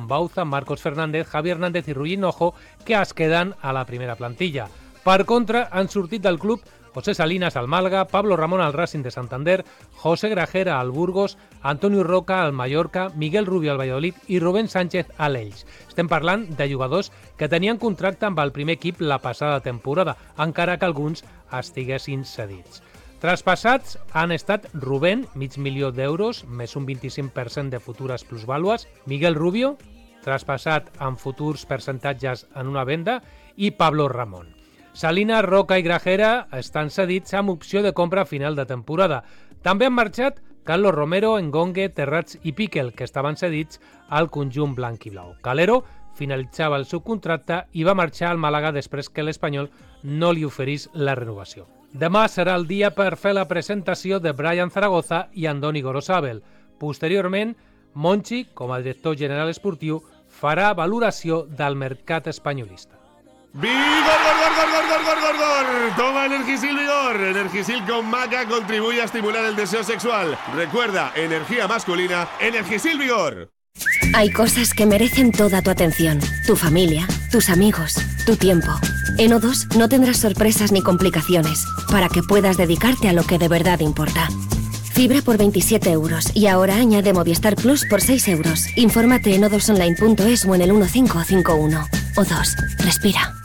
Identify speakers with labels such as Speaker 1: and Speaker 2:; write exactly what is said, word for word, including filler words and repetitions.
Speaker 1: Joan Bauza, Marcos Fernández, Javi Hernández i Rui Hinojo, que es queden a la primera plantilla. Per contra, han sortit del club José Salinas al Málaga, Pablo Ramón al Racing de Santander, José Grajera al Burgos, Antonio Roca al Mallorca, Miguel Rubio al Valladolid i Rubén Sánchez a l'Elx. Estem parlant de jugadors que tenien contracte amb el primer equip la passada temporada, encara que alguns estiguessin cedits. Traspassats han estat Rubén, mig milió d'euros, més un vint-i-cinc per cent de futures plusvàlues, Miguel Rubio, traspassat amb futurs percentatges en una venda, i Pablo Ramón. Salinas, Roca i Grajera estan cedits amb opció de compra a final de temporada. També han marxat Carlos Romero, Engongue, Terrats i Piquel, que estaven cedits al conjunt blanc i blau. Calero finalitzava el seu contracte i va marxar al Màlaga després que l'Espanyol no li oferís la renovació. Demà serà el dia per fer la presentació de Brian Zaragoza i Andoni Gorosabel. Posteriorment, Monchi, com a director general esportiu, farà valoració del mercat espanyolista.
Speaker 2: ¡Vigor, gor, gor, gor, gor, gor, gor, gor! Toma Energisil Vigor. Energisil con maca contribuye a estimular el deseo sexual. Recuerda, energía masculina, Energisil Vigor.
Speaker 3: Hay cosas que merecen toda tu atención. Tu familia, tus amigos, tu tiempo. En O dos no tendrás sorpresas ni complicaciones para que puedas dedicarte a lo que de verdad importa. Fibra por veintisiete euros y ahora añade Movistar Plus por seis euros. Infórmate en o dos online punto es o en el uno cinco cinco uno. O dos, respira.